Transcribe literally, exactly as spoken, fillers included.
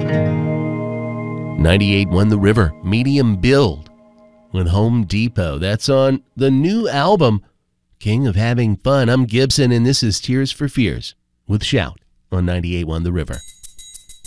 ninety-eight One The River, Medium Build with Home Depot. That's on the new album, King of Having Fun. I'm Gibson, and this is Tears for Fears with Shout on ninety-eight One The River.